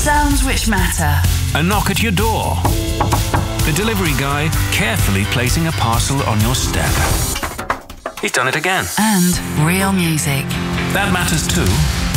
Sounds which matter. A knock at your door. The delivery guy carefully placing a parcel on your step. He's done it again. And real music. That matters too.